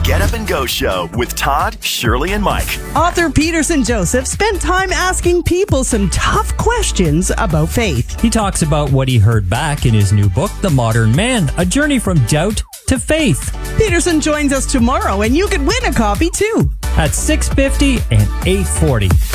Get Up and Go Show with Todd, Shirley, and Mike. Author Peterson Joseph spent time asking people some tough questions about faith. He talks about what he heard back in his new book, The Modern Man, A Journey from Doubt to Faith. Peterson joins us tomorrow, and you could win a copy too. At 6:50 and 8:40.